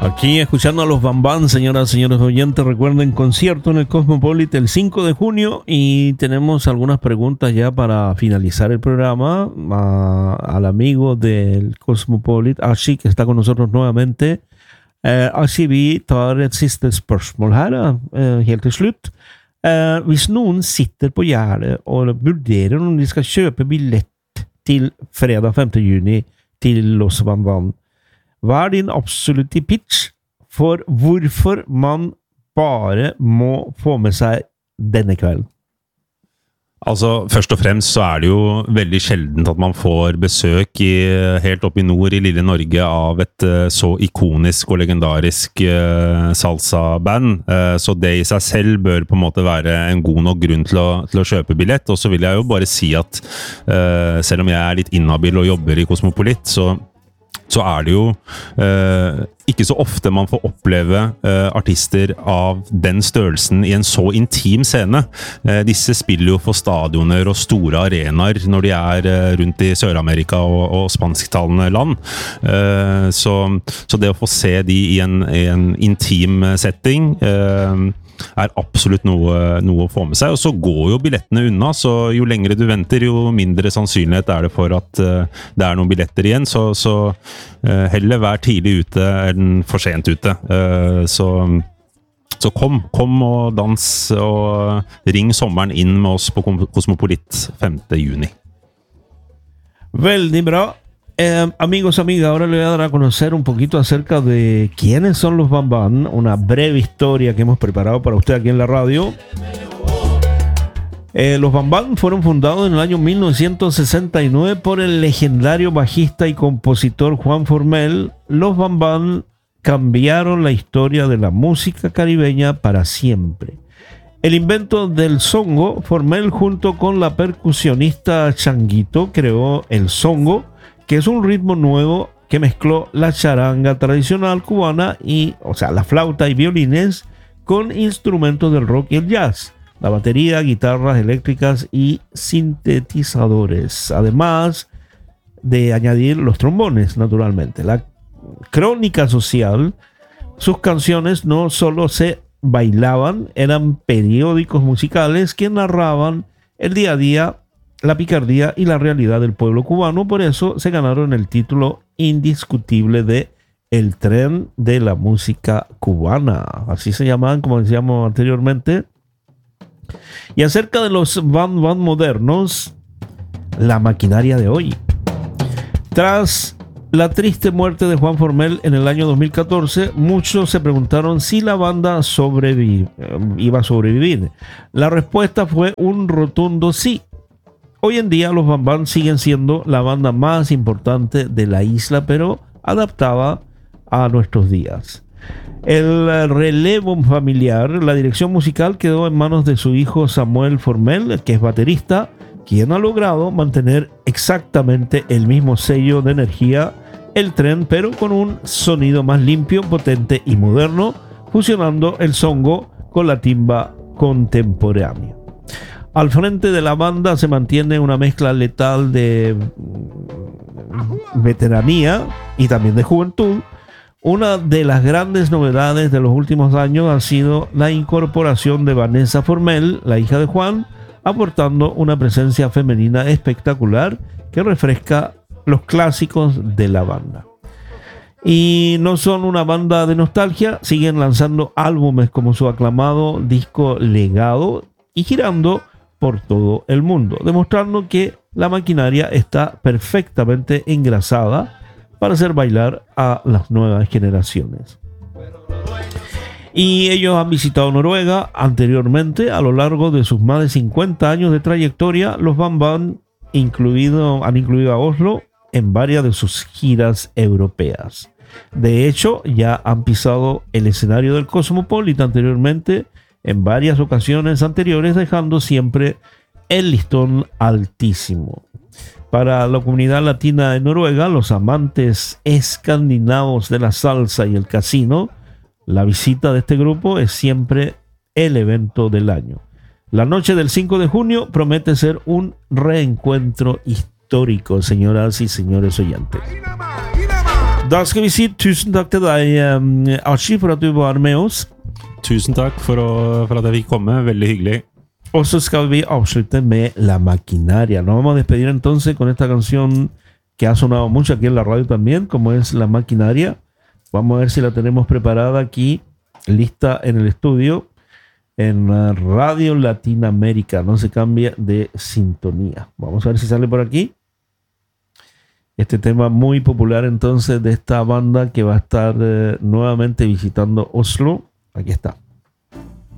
Aquí escuchando a los Bambán, señoras y señores oyentes. Recuerden, concierto en el Cosmopolitan el 5 de junio y tenemos algunas preguntas ya para finalizar el programa. Al amigo del Cosmopolitan, Ashi, que está con nosotros nuevamente. Ashi, vi tar et siste spørsmål her, helt til slutt. Hvis noen sitter på Gärdet og vurderer om de skal kjøpe billett til fredag 5. juni til Los Bambán, hva er din absolutte pitch for hvorfor man bare må få med seg denne kvelden? Altså, først og fremst så er det jo veldig sjeldent at man får besøk helt opp i nord i lille Norge av et så ikonisk og legendarisk salsa-band. Så det i seg selv bør på en måte være en god nok grunn til å kjøpe billett. Og så vil jeg jo bare si at selv om jeg er litt inhabil og jobber i Cosmopolit, så er det jo ikke så ofte man får oppleve artister av den størrelsen i en så intim scene. Disse spiller jo for stadioner og store arenaer når de er rundt i Sør-Amerika og spansktalende land. Så det å få se de i en intim setting er absolutt noe å få med seg, og så går jo billettene unna, så jo lengre du venter, jo mindre sannsynlighet er det for at det er noen billetter igjen, så heller vær tidlig ute enn for sent ute. Så kom og dans og ring sommeren inn med oss på Cosmopolit 5. juni. Veldig bra. Amigos, amigas, ahora le voy a dar a conocer un poquito acerca de quiénes son los Bambán, una breve historia que hemos preparado para usted aquí en la radio. Los Bambán fueron fundados en el año 1969 por el legendario bajista y compositor Juan Formell. Los Bambán cambiaron la historia de la música caribeña para siempre. El invento del songo, Formell junto con la percusionista Changuito creó el songo, que es un ritmo nuevo que mezcló la charanga tradicional cubana la flauta y violines con instrumentos del rock y el jazz, la batería, guitarras eléctricas y sintetizadores, además de añadir los trombones, naturalmente. La crónica social, sus canciones no solo se bailaban, eran periódicos musicales que narraban el día a día, la picardía y la realidad del pueblo cubano. Por eso se ganaron el título indiscutible de El Tren de la Música Cubana. Así se llamaban, como decíamos anteriormente. Y acerca de los Bambán modernos, la maquinaria de hoy. Tras la triste muerte de Juan Formell en el año 2014, muchos se preguntaron si la banda iba a sobrevivir. La respuesta fue un rotundo sí. Hoy en día los Bambán siguen siendo la banda más importante de la isla, pero adaptada a nuestros días. El relevo familiar, la dirección musical quedó en manos de su hijo Samuel Formell, que es baterista, quien ha logrado mantener exactamente el mismo sello de energía, el tren, pero con un sonido más limpio, potente y moderno, fusionando el songo con la timba contemporánea. Al frente de la banda se mantiene una mezcla letal de veteranía y también de juventud. Una de las grandes novedades de los últimos años ha sido la incorporación de Vanessa Formell, la hija de Juan, aportando una presencia femenina espectacular que refresca los clásicos de la banda. Y no son una banda de nostalgia, siguen lanzando álbumes como su aclamado disco Legado y girando por todo el mundo, demostrando que la maquinaria está perfectamente engrasada para hacer bailar a las nuevas generaciones. Y ellos han visitado Noruega anteriormente. A lo largo de sus más de 50 años de trayectoria, los Bambán han incluido a Oslo en varias de sus giras europeas. De hecho, ya han pisado el escenario del Cosmopolitan anteriormente en varias ocasiones anteriores, dejando siempre el listón altísimo. Para la comunidad latina de Noruega, los amantes escandinavos de la salsa y el casino, la visita de este grupo es siempre el evento del año. La noche del 5 de junio promete ser un reencuentro histórico, señoras y señores oyentes. Da skal vi si tusen takk til deg, Archie, for at du var med oss. Tusen takk for at jeg fikk komme. Veldig hyggelig. Och så ska vi avsluta med La Maquinaria. Nos vamos a despedir entonces con esta canción que ha sonado mucho aquí en la radio también, como es La Maquinaria. Vamos a ver si la tenemos preparada aquí, lista en el estudio, en Radio Latinoamérica. No se cambia de sintonía. Vamos a ver si sale por aquí. Este tema muy popular entonces de esta banda que va a estar nuevamente visitando Oslo. Aquí está.